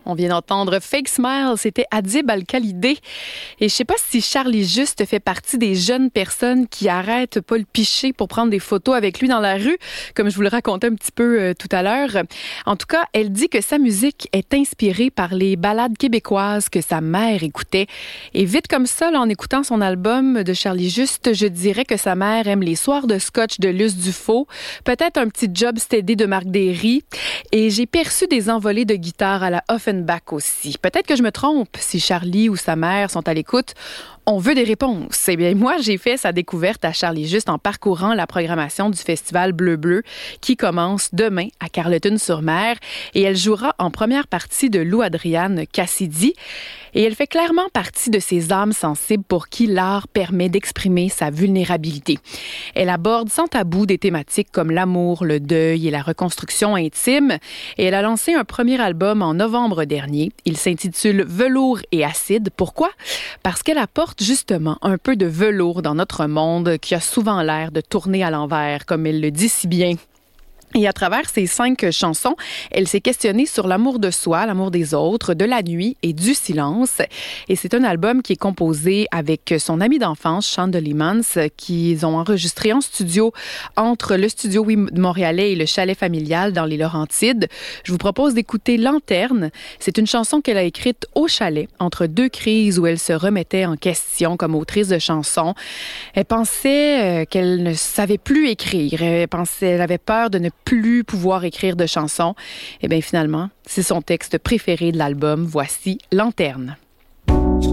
On vient d'entendre Fake Smile, c'était Adib Al-Khalidé. Et je sais pas si Charlie Juste fait partie des jeunes personnes qui arrêtent Paul Piché pour prendre des photos avec lui dans la rue, comme je vous le racontais un petit peu tout à l'heure. En tout cas, elle dit que sa musique est inspirée par les ballades québécoises que sa mère écoutait. Et vite comme ça, là, en écoutant son album de Charlie Juste, je dirais que sa mère aime les soirs de scotch de Luce Dufault, peut-être un petit job steady de Marc Derry. Et j'ai perçu des envolées de guitare à la Offenbach aussi. Peut-être que je me trompe si Charlie ou sa mère sont à l'écoute. On veut des réponses. Eh bien, moi, j'ai fait sa découverte à Charlie Juste en parcourant la programmation du festival Bleu Bleu qui commence demain à Carleton-sur-Mer et elle jouera en première partie de Lou Adriane Cassidy. Et elle fait clairement partie de ces âmes sensibles pour qui l'art permet d'exprimer sa vulnérabilité. Elle aborde sans tabou des thématiques comme l'amour, le deuil et la reconstruction intime. Et elle a lancé un premier album en novembre dernier. Il s'intitule Velours et acide. Pourquoi? Parce qu'elle apporte justement un peu de velours dans notre monde qui a souvent l'air de tourner à l'envers, comme elle le dit si bien. Et à travers ces 5 chansons, elle s'est questionnée sur l'amour de soi, l'amour des autres, de la nuit et du silence. Et c'est un album qui est composé avec son ami d'enfance, Chandelier Mans, qu'ils ont enregistré en studio entre le studio montréalais et le chalet familial dans les Laurentides. Je vous propose d'écouter Lanterne. C'est une chanson qu'elle a écrite au chalet, entre 2 crises où elle se remettait en question comme autrice de chansons. Elle pensait qu'elle ne savait plus écrire. Elle avait peur de ne plus pouvoir écrire de chansons. Et bien finalement, c'est son texte préféré de l'album. Voici Lanterne.